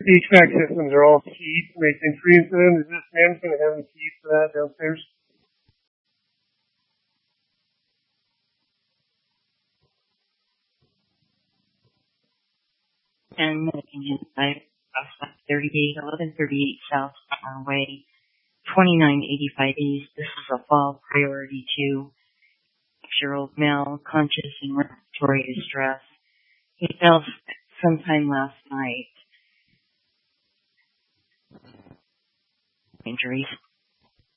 HVAC systems are all heat, make things freeze to them. Is this management have any keys for that downstairs? And Medican Insight, 38, 1138 South Way, 2985 East. This is a fall priority 2. 6-year-old male, conscious and respiratory distress. He fell sometime last night. Injuries.